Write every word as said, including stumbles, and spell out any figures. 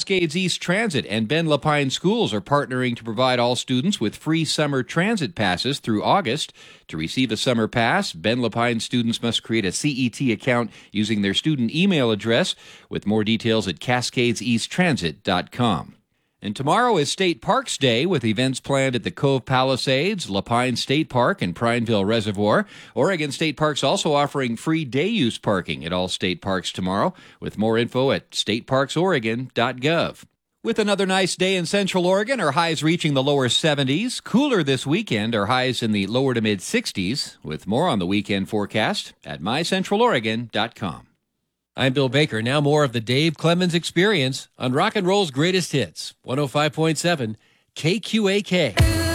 Cascades East Transit and Ben Lapine Schools are partnering to provide all students with free summer transit passes through August. To receive a summer pass, Ben Lapine students must create a C E T account using their student email address, with more details at cascades east transit dot com. And tomorrow is State Parks Day, with events planned at the Cove Palisades, Lapine State Park, and Prineville Reservoir. Oregon State Parks also offering free day-use parking at all state parks tomorrow, with more info at state parks oregon dot gov. With another nice day in Central Oregon, our highs reaching the lower seventies. Cooler this weekend, our highs in the lower to mid-sixties. With more on the weekend forecast at my central oregon dot com. I'm Bill Baker. Now more of the Dave Clemens Experience on Rock and Roll's Greatest Hits, one oh five point seven K Q A K.